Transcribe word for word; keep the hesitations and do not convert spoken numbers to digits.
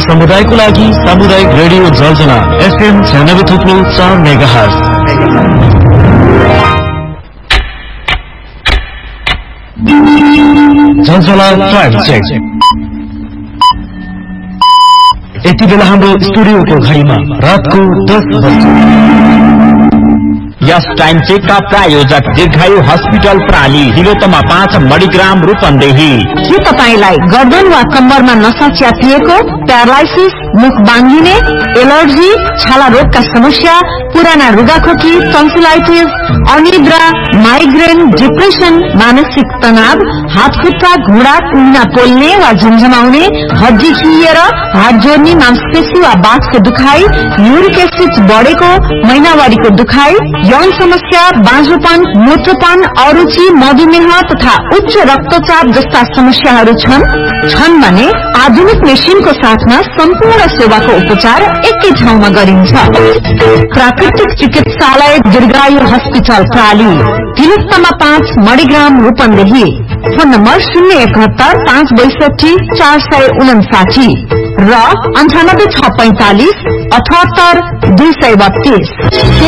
समुदायको लागि सामुदायिक रेडियो जलजना एफएम छयानब्बे थुप्रो चार मेगाहर्ज। जलजला ट्राइब चेक। यति बेला हाम्रो स्टुडियोको घडीमा रातको दस बजे। यस टाइम चेक का प्रायोजक दीर्घायु हस्पिटल प्राली तिलोत्तमा पाँच मणिग्राम रूपन्देही। के तपाईलाई गर्दन वा कम्मरमा नसा च्यापिएको, प्यारालाइसिस, मुख बाँधिने, एलर्जी, छाला रोगका समस्या, पुराना रुगाखोकी, टन्सिलाइटिस, अनिद्रा, माइग्रेन, डिप्रेसन, मानसिक तनाव, हात खुट्टा घुँडा कुहिना पोल्ने वा झमझमाउने, हड्डी खिएर हात जोड्ने, मांसपेशी वा बाँसको दुखाइ, युरिक एसिड बढेको, महिनावारीको दुखाइ, यौन समस्या, बाँझोपन, मूत्रपान, अरुचि, मधुमेह तथा उच्च रक्तचाप जस्ता समस्याहरू छन् छन् भने आधुनिक मेसिनको साथमा सम्पूर्ण सेवाको उपचार एकै ठाउँमा गरिन्छ। प्राकृतिक चिकित्सालय दीर्घायु हस्पिटल प्राली तिलोत्तमा पाँच मणिग्राम रूपन्देही। फोन नम्बर शून्य एकहत्तर पाँच बैसठी चार सय उनासाठी र अन्ठानब्बे छ पैंतालिस अठहत्तर दुई सय बत्तीस।